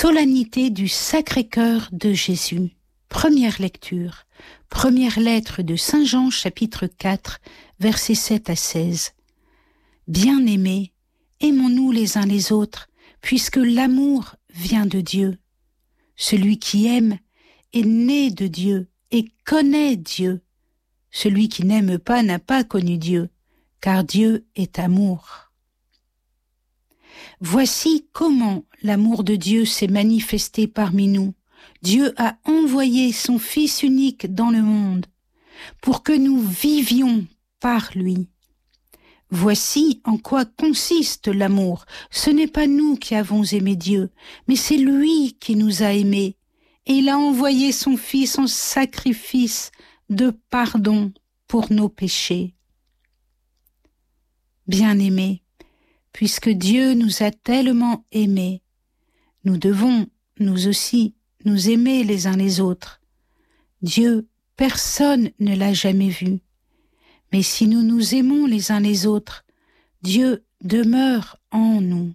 Solennité du Sacré-Cœur de Jésus. Première lecture. Première lettre de Saint Jean, chapitre 4, versets 7 à 16. Bien-aimés, aimons-nous les uns les autres, puisque l'amour vient de Dieu. Celui qui aime est né de Dieu et connaît Dieu. Celui qui n'aime pas n'a pas connu Dieu, car Dieu est amour. Voici comment l'amour de Dieu s'est manifesté parmi nous. Dieu a envoyé son Fils unique dans le monde pour que nous vivions par lui. Voici en quoi consiste l'amour. Ce n'est pas nous qui avons aimé Dieu, mais c'est lui qui nous a aimés. Et il a envoyé son Fils en sacrifice de pardon pour nos péchés. Bien-aimés, puisque Dieu nous a tellement aimés, nous devons, nous aussi, nous aimer les uns les autres. Dieu, personne ne l'a jamais vu. Mais si nous nous aimons les uns les autres, Dieu demeure en nous.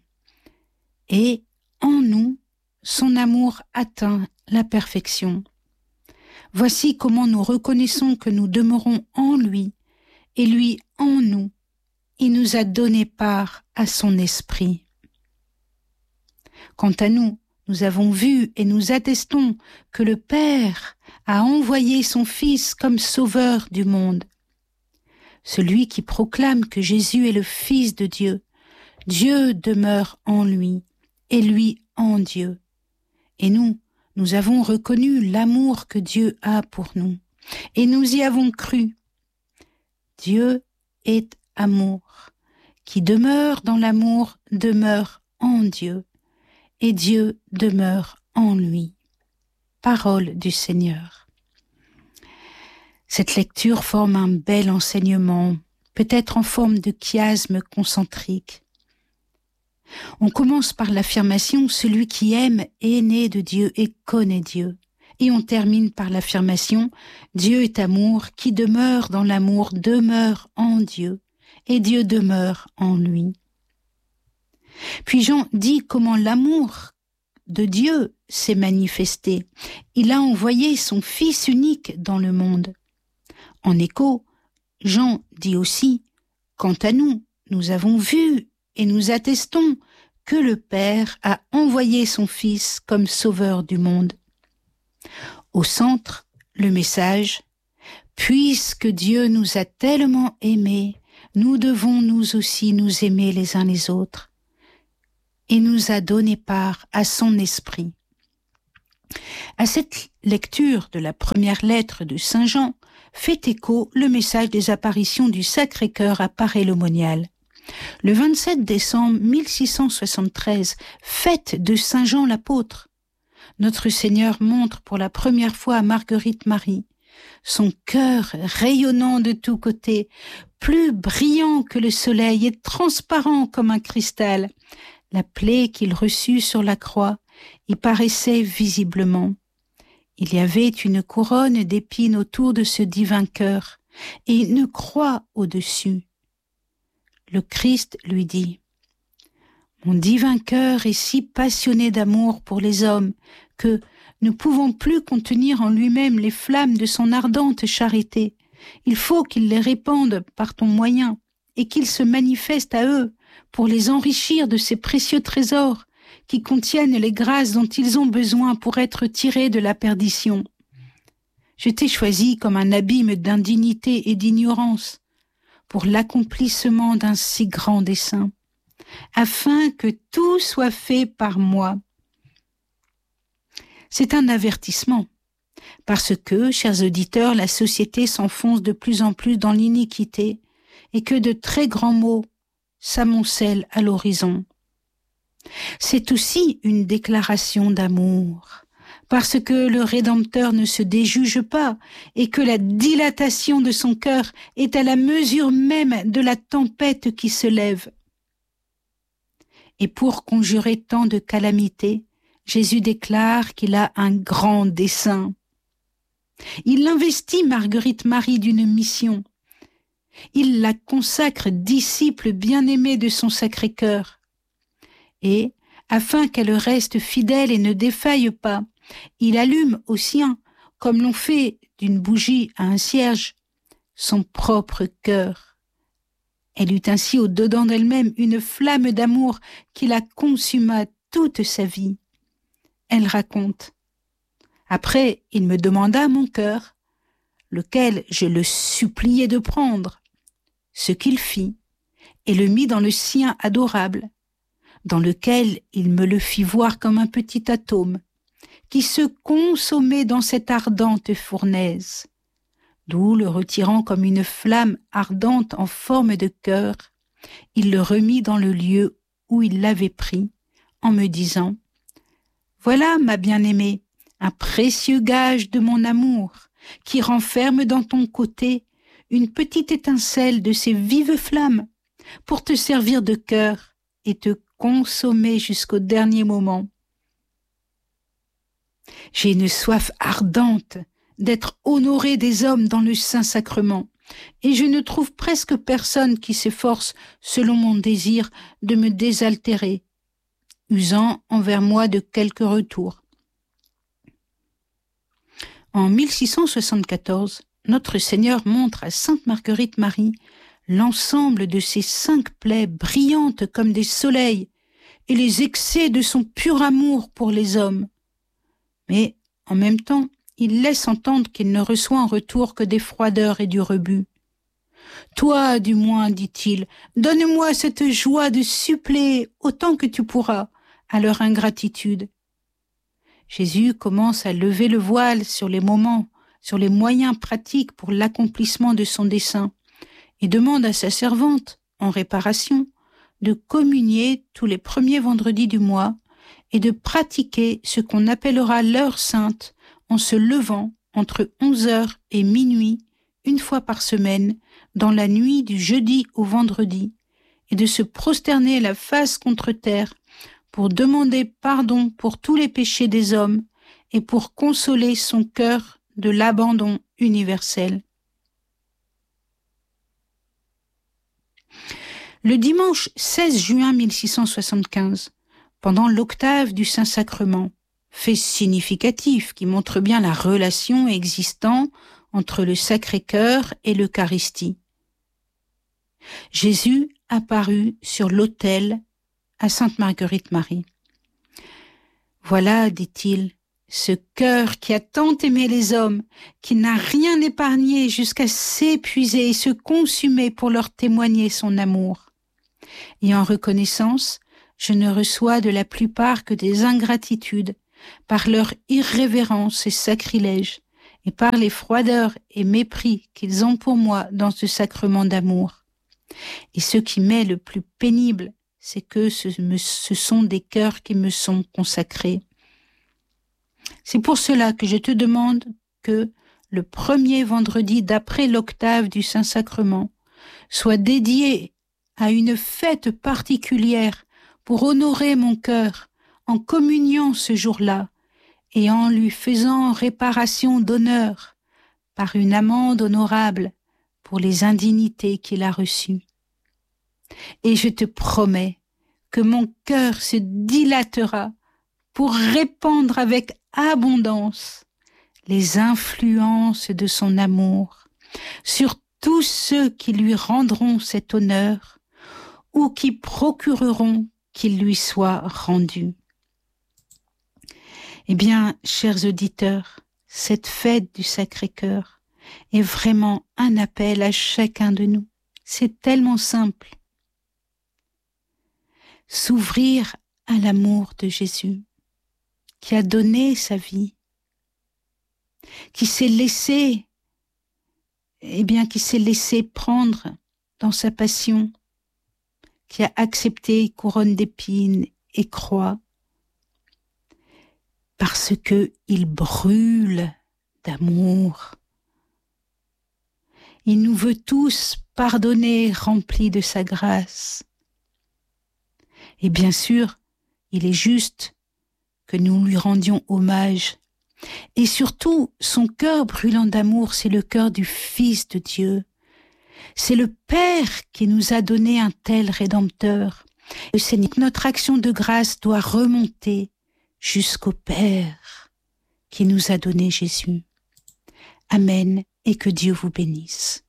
Et en nous, son amour atteint la perfection. Voici comment nous reconnaissons que nous demeurons en lui et lui en nous. Il nous a donné part à son esprit. Quant à nous, nous avons vu et nous attestons que le Père a envoyé son Fils comme sauveur du monde. Celui qui proclame que Jésus est le Fils de Dieu, Dieu demeure en lui et lui en Dieu. Et nous avons reconnu l'amour que Dieu a pour nous et nous y avons cru. Dieu est amour. Qui demeure dans l'amour demeure en Dieu, et Dieu demeure en lui. Parole du Seigneur. Cette lecture forme un bel enseignement, peut-être en forme de chiasme concentrique. On commence par l'affirmation « Celui qui aime est né de Dieu et connaît Dieu ». Et on termine par l'affirmation « Dieu est amour, qui demeure dans l'amour demeure en Dieu ». Et Dieu demeure en lui. Puis Jean dit comment l'amour de Dieu s'est manifesté. Il a envoyé son Fils unique dans le monde. En écho, Jean dit aussi, quant à nous, nous avons vu et nous attestons que le Père a envoyé son Fils comme sauveur du monde. Au centre, le message, puisque Dieu nous a tellement aimés, nous devons nous aussi nous aimer les uns les autres. Et nous a donné part à son esprit. À cette lecture de la première lettre de Saint Jean, fait écho le message des apparitions du Sacré-Cœur à Paray-le-Monial. Le 27 décembre 1673, fête de Saint Jean l'apôtre, notre Seigneur montre pour la première fois à Marguerite Marie son cœur rayonnant de tous côtés, plus brillant que le soleil et transparent comme un cristal. La plaie qu'il reçut sur la croix y paraissait visiblement. Il y avait une couronne d'épines autour de ce divin cœur et une croix au-dessus. Le Christ lui dit « Mon divin cœur est si passionné d'amour pour les hommes que, ne pouvant plus contenir en lui-même les flammes de son ardente charité, il faut qu'il les répande par ton moyen et qu'il se manifeste à eux pour les enrichir de ces précieux trésors qui contiennent les grâces dont ils ont besoin pour être tirés de la perdition. Je t'ai choisi comme un abîme d'indignité et d'ignorance pour l'accomplissement d'un si grand dessein, afin que tout soit fait par moi. » C'est un avertissement, parce que, chers auditeurs, la société s'enfonce de plus en plus dans l'iniquité et que de très grands maux s'amoncellent à l'horizon. C'est aussi une déclaration d'amour, parce que le Rédempteur ne se déjuge pas et que la dilatation de son cœur est à la mesure même de la tempête qui se lève. Et pour conjurer tant de calamités, Jésus déclare qu'il a un grand dessein. Il investit Marguerite Marie d'une mission. Il la consacre disciple bien-aimée de son Sacré-Cœur. Et, afin qu'elle reste fidèle et ne défaille pas. Il allume au sien, comme l'on fait d'une bougie à un cierge, son propre cœur. Elle eut ainsi au-dedans d'elle-même une flamme d'amour qui la consuma toute sa vie. Elle raconte: Après, il me demanda mon cœur, lequel je le suppliai de prendre, ce qu'il fit, et le mit dans le sien adorable, dans lequel il me le fit voir comme un petit atome, qui se consommait dans cette ardente fournaise, d'où le retirant comme une flamme ardente en forme de cœur, il le remit dans le lieu où il l'avait pris, en me disant: Voilà, ma bien-aimée, un précieux gage de mon amour, qui renferme dans ton côté une petite étincelle de ces vives flammes, pour te servir de cœur et te consommer jusqu'au dernier moment. J'ai une soif ardente d'être honorée des hommes dans le Saint-Sacrement, et je ne trouve presque personne qui s'efforce, selon mon désir, de me désaltérer, usant envers moi de quelques retours. En 1674, notre Seigneur montre à Sainte Marguerite Marie l'ensemble de ses 5 plaies brillantes comme des soleils et les excès de son pur amour pour les hommes. Mais, en même temps, il laisse entendre qu'il ne reçoit en retour que des froideurs et du rebut. « Toi, du moins, dit-il, donne-moi cette joie de suppléer autant que tu pourras à leur ingratitude. » Jésus commence à lever le voile sur les moyens pratiques pour l'accomplissement de son dessein, et demande à sa servante, en réparation, de communier tous les premiers vendredis du mois et de pratiquer ce qu'on appellera l'heure sainte en se levant entre 11h et minuit, une fois par semaine, dans la nuit du jeudi au vendredi, et de se prosterner la face contre terre pour demander pardon pour tous les péchés des hommes et pour consoler son cœur de l'abandon universel. Le dimanche 16 juin 1675, pendant l'octave du Saint-Sacrement, fait significatif qui montre bien la relation existant entre le Sacré-Cœur et l'Eucharistie, Jésus apparut sur l'autel à Sainte Marguerite Marie. « Voilà, dit-il, ce cœur qui a tant aimé les hommes, qui n'a rien épargné jusqu'à s'épuiser et se consumer pour leur témoigner son amour. Et en reconnaissance, je ne reçois de la plupart que des ingratitudes, par leur irrévérence et sacrilège, et par les froideurs et mépris qu'ils ont pour moi dans ce sacrement d'amour. Et ce qui m'est le plus pénible, c'est que ce sont des cœurs qui me sont consacrés. C'est pour cela que je te demande que le premier vendredi d'après l'octave du Saint-Sacrement soit dédié à une fête particulière pour honorer mon cœur en communion ce jour-là et en lui faisant réparation d'honneur par une amende honorable pour les indignités qu'il a reçues. Et je te promets que mon cœur se dilatera pour répandre avec abondance les influences de son amour sur tous ceux qui lui rendront cet honneur ou qui procureront qu'il lui soit rendu. Eh bien, chers auditeurs, cette fête du Sacré-Cœur est vraiment un appel à chacun de nous. C'est tellement simple. S'ouvrir à l'amour de Jésus, qui a donné sa vie, qui s'est laissé prendre dans sa passion, qui a accepté couronne d'épines et croix, parce que il brûle d'amour. Il nous veut tous pardonner, remplis de sa grâce. Et bien sûr, il est juste que nous lui rendions hommage. Et surtout, son cœur brûlant d'amour, c'est le cœur du Fils de Dieu. C'est le Père qui nous a donné un tel Rédempteur, Le Seigneur, notre action de grâce doit remonter jusqu'au Père qui nous a donné Jésus. Amen et que Dieu vous bénisse.